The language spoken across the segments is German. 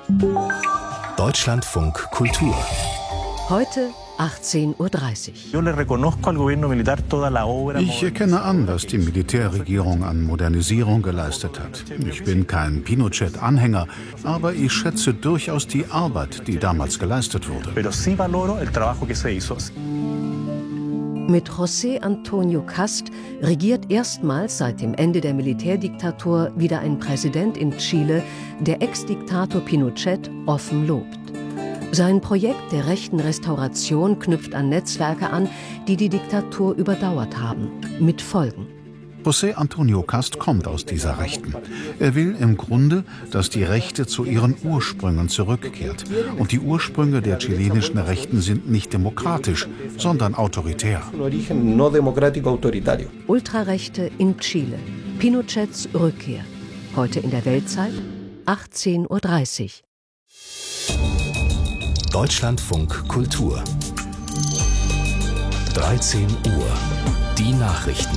Deutschlandfunk Kultur. Heute 18:30 Uhr. Ich erkenne an, was die Militärregierung an Modernisierung geleistet hat. Ich bin kein Pinochet-Anhänger, aber ich schätze durchaus die Arbeit, die damals geleistet wurde. Mit José Antonio Cast regiert erstmals seit dem Ende der Militärdiktatur wieder ein Präsident in Chile, der Ex-Diktator Pinochet offen lobt. Sein Projekt der rechten Restauration knüpft an Netzwerke an, die die Diktatur überdauert haben, mit Folgen. José Antonio Cast kommt aus dieser Rechten. Er will im Grunde, dass die Rechte zu ihren Ursprüngen zurückkehrt. Und die Ursprünge der chilenischen Rechten sind nicht demokratisch, sondern autoritär. Ultrarechte in Chile. Pinochets Rückkehr. Heute in der Weltzeit 18:30 Uhr. Deutschlandfunk Kultur. 13 Uhr. Die Nachrichten.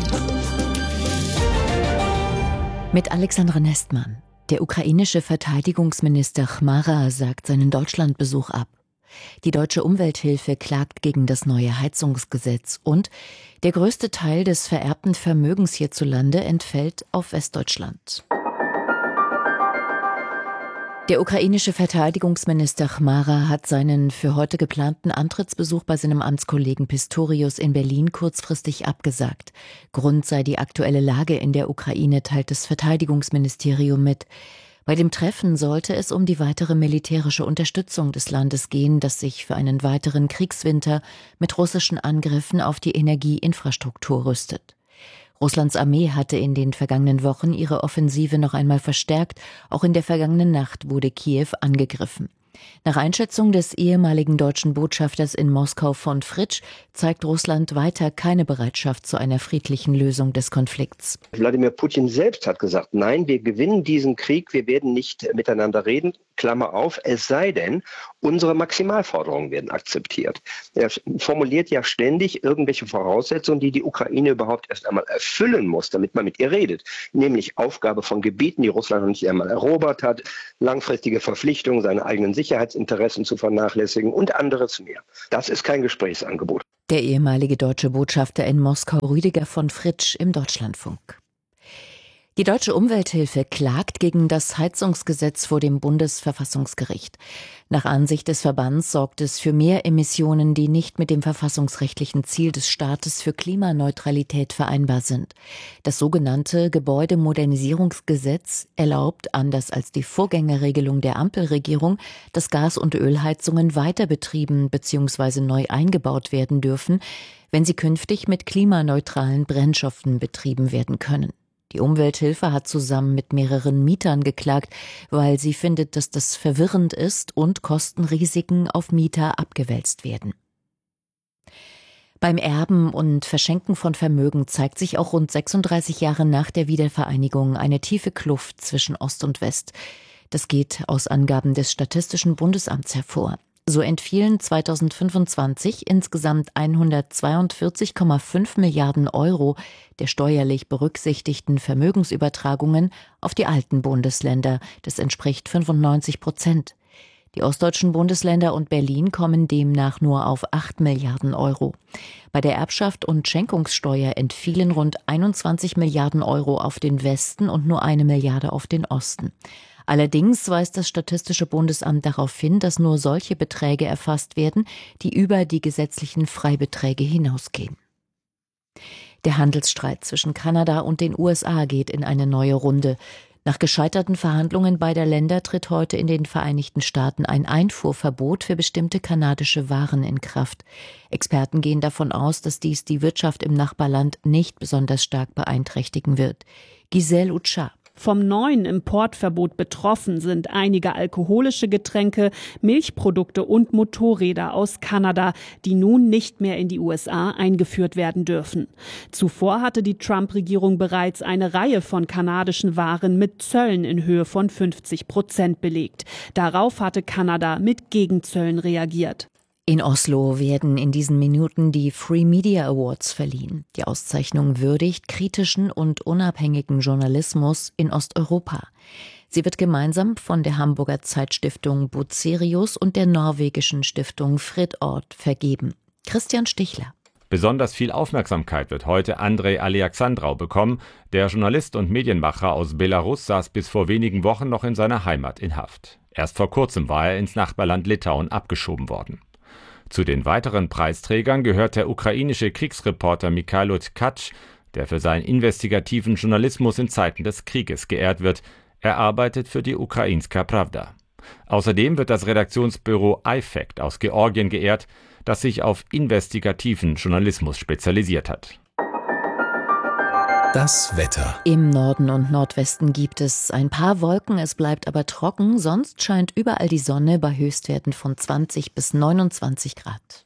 Mit Alexandra Nestmann. Der ukrainische Verteidigungsminister Chmara sagt seinen Deutschlandbesuch ab. Die Deutsche Umwelthilfe klagt gegen das neue Heizungsgesetz und der größte Teil des vererbten Vermögens hierzulande entfällt auf Westdeutschland. Der ukrainische Verteidigungsminister Chmara hat seinen für heute geplanten Antrittsbesuch bei seinem Amtskollegen Pistorius in Berlin kurzfristig abgesagt. Grund sei die aktuelle Lage in der Ukraine, teilt das Verteidigungsministerium mit. Bei dem Treffen sollte es um die weitere militärische Unterstützung des Landes gehen, das sich für einen weiteren Kriegswinter mit russischen Angriffen auf die Energieinfrastruktur rüstet. Russlands Armee hatte in den vergangenen Wochen ihre Offensive noch einmal verstärkt. Auch in der vergangenen Nacht wurde Kiew angegriffen. Nach Einschätzung des ehemaligen deutschen Botschafters in Moskau von Fritsch zeigt Russland weiter keine Bereitschaft zu einer friedlichen Lösung des Konflikts. Wladimir Putin selbst hat gesagt, nein, wir gewinnen diesen Krieg, wir werden nicht miteinander reden, Klammer auf, es sei denn, unsere Maximalforderungen werden akzeptiert. Er formuliert ja ständig irgendwelche Voraussetzungen, die die Ukraine überhaupt erst einmal erfüllen muss, damit man mit ihr redet. Nämlich Aufgabe von Gebieten, die Russland noch nicht einmal erobert hat, langfristige Verpflichtungen, seine eigenen Sicherheitsinteressen zu vernachlässigen und anderes mehr. Das ist kein Gesprächsangebot. Der ehemalige deutsche Botschafter in Moskau, Rüdiger von Fritsch, im Deutschlandfunk. Die Deutsche Umwelthilfe klagt gegen das Heizungsgesetz vor dem Bundesverfassungsgericht. Nach Ansicht des Verbands sorgt es für mehr Emissionen, die nicht mit dem verfassungsrechtlichen Ziel des Staates für Klimaneutralität vereinbar sind. Das sogenannte Gebäudemodernisierungsgesetz erlaubt, anders als die Vorgängerregelung der Ampelregierung, dass Gas- und Ölheizungen weiter betrieben bzw. neu eingebaut werden dürfen, wenn sie künftig mit klimaneutralen Brennstoffen betrieben werden können. Die Umwelthilfe hat zusammen mit mehreren Mietern geklagt, weil sie findet, dass das verwirrend ist und Kostenrisiken auf Mieter abgewälzt werden. Beim Erben und Verschenken von Vermögen zeigt sich auch rund 36 Jahre nach der Wiedervereinigung eine tiefe Kluft zwischen Ost und West. Das geht aus Angaben des Statistischen Bundesamts hervor. So entfielen 2025 insgesamt 142,5 Milliarden Euro der steuerlich berücksichtigten Vermögensübertragungen auf die alten Bundesländer. Das entspricht 95%. Die ostdeutschen Bundesländer und Berlin kommen demnach nur auf 8 Milliarden Euro. Bei der Erbschaft und Schenkungssteuer entfielen rund 21 Milliarden Euro auf den Westen und nur 1 Milliarde auf den Osten. Allerdings weist das Statistische Bundesamt darauf hin, dass nur solche Beträge erfasst werden, die über die gesetzlichen Freibeträge hinausgehen. Der Handelsstreit zwischen Kanada und den USA geht in eine neue Runde. Nach gescheiterten Verhandlungen beider Länder tritt heute in den Vereinigten Staaten ein Einfuhrverbot für bestimmte kanadische Waren in Kraft. Experten gehen davon aus, dass dies die Wirtschaft im Nachbarland nicht besonders stark beeinträchtigen wird. Giselle Ucha. Vom neuen Importverbot betroffen sind einige alkoholische Getränke, Milchprodukte und Motorräder aus Kanada, die nun nicht mehr in die USA eingeführt werden dürfen. Zuvor hatte die Trump-Regierung bereits eine Reihe von kanadischen Waren mit Zöllen in Höhe von 50% belegt. Darauf hatte Kanada mit Gegenzöllen reagiert. In Oslo werden in diesen Minuten die Free Media Awards verliehen. Die Auszeichnung würdigt kritischen und unabhängigen Journalismus in Osteuropa. Sie wird gemeinsam von der Hamburger Zeitstiftung Bucerius und der norwegischen Stiftung Friedort vergeben. Christian Stichler. Besonders viel Aufmerksamkeit wird heute Andrei Alexandrov bekommen. Der Journalist und Medienmacher aus Belarus saß bis vor wenigen Wochen noch in seiner Heimat in Haft. Erst vor kurzem war er ins Nachbarland Litauen abgeschoben worden. Zu den weiteren Preisträgern gehört der ukrainische Kriegsreporter Mikhailo Tkach, der für seinen investigativen Journalismus in Zeiten des Krieges geehrt wird. Er arbeitet für die Ukrainska Pravda. Außerdem wird das Redaktionsbüro iFact aus Georgien geehrt, das sich auf investigativen Journalismus spezialisiert hat. Das Wetter. Im Norden und Nordwesten gibt es ein paar Wolken, es bleibt aber trocken, sonst scheint überall die Sonne bei Höchstwerten von 20 bis 29 Grad.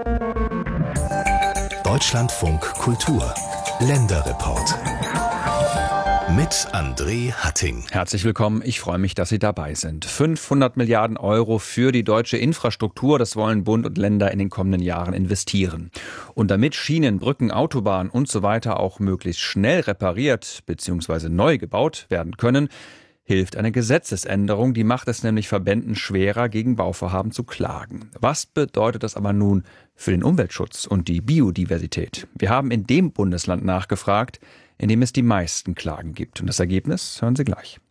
Deutschlandfunk Kultur. Länderreport. Mit André Hatting. Herzlich willkommen, ich freue mich, dass Sie dabei sind. 500 Milliarden Euro für die deutsche Infrastruktur, das wollen Bund und Länder in den kommenden Jahren investieren. Und damit Schienen, Brücken, Autobahnen und so weiter auch möglichst schnell repariert bzw. neu gebaut werden können, hilft eine Gesetzesänderung, die macht es nämlich Verbänden schwerer, gegen Bauvorhaben zu klagen. Was bedeutet das aber nun für den Umweltschutz und die Biodiversität? Wir haben in dem Bundesland nachgefragt, in dem es die meisten Klagen gibt. Und das Ergebnis hören Sie gleich.